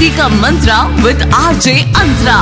मस्ती का मंत्रा with RJ अंतरा।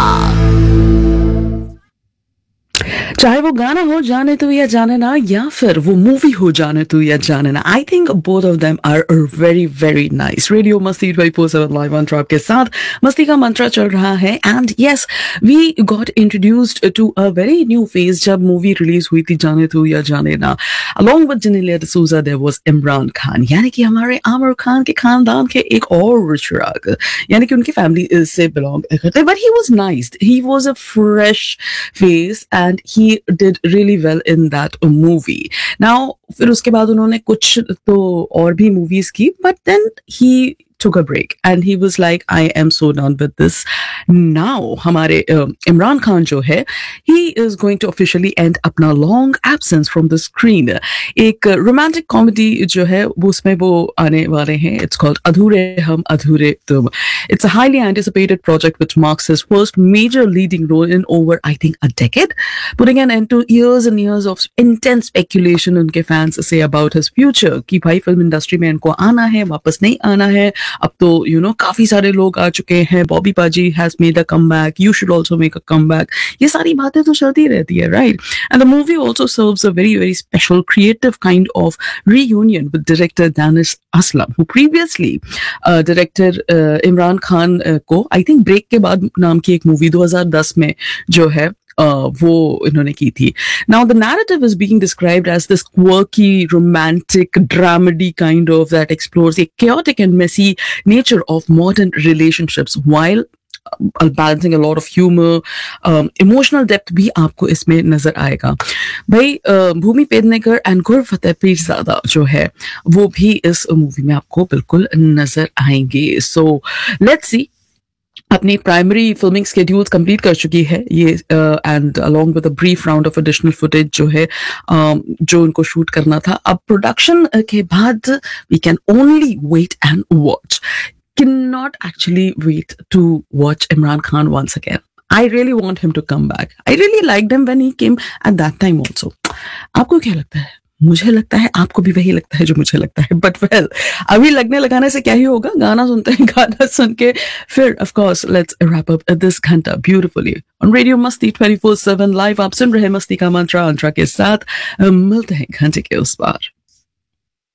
चाहे वो गाना हो जाने तू या जाने ना, या फिर वो मूवी हो जाने तू या जाने ना, I think both of them are very very nice. Radio मस्ती 24/7 लाइव ऑन ट्रैप के साथ मस्ती का मंत्रा चल रहा है। And yes, we got introduced to a very new phase जब मूवी रिलीज हुई थी जाने तू या जाने ना। Along with Genelia D'Souza there was Imran Khan, यानी कि हमारे आमिर खान के खानदान के एक और चिराग, यानी कि उनकी फैमिली से बिलोंग करते। But he was nice, he was a fresh face and he did really well in that movie. Now फिर उसके बाद उन्होंने कुछ तो और भी मूवीज की, but then he took a break and he was like, I am so done with this. Now हमारे इमरान खान जो है, he is going to officially end अपना long absence from the screen. एक romantic comedy जो है वो उसमें वो आने वाले हैं. It's called अधूरे हम अधूरे तुम. It's a highly anticipated project which marks his first major leading role in over, I think, a decade, putting an end to years and years of intense speculation उनके fans say about his future कि भाई film industry में इनको आना है, वापस नहीं आना है. अब तो काफी सारे लोग आ चुके हैं. बॉबी पाजी has made a comeback, you should also make a comeback. ये सारी बातें तो चलती रहती है, right? And the movie also serves a very very special creative kind of reunion with director Danish Aslam, who previously directed Imran Khan को I think break के बाद नाम की एक मूवी 2010 में जो है वो इन्होंने की थी. Now the narrative is being described as this quirky, romantic, dramedy kind of that explores the chaotic and messy nature of modern relationships while balancing a lot of humor, emotional depth भी आपको इसमें नजर आएगा. भाई भूमि Pednekar and गुर फतेह पीरज़ादा जो है वो भी इस मूवी में आपको बिल्कुल नजर आएंगे. So let's see. अपनी प्राइमरी फिल्मिंग स्केड्यूल्स कंप्लीट कर चुकी है ये, and along with a brief round of additional footage जो है जो उनको शूट करना था. अब प्रोडक्शन के बाद we can only wait and watch. Can not actually wait to watch Imran Khan once again. I really want him to come back. I really liked him when he came at that time also. आपको क्या लगता है? मुझे लगता है आपको भी वही लगता है जो मुझे लगता है. बट वेल, अभी लगने लगाने से क्या ही होगा. गाना सुनते हैं, गाना सुन के फिर of course let's wrap up this घंटा ब्यूटीफुली ऑन रेडियो मस्ती 24/7 लाइव. आप सुन रहे मस्ती का मंत्रा अंतरा के साथ. मिलते हैं घंटे के उस पार.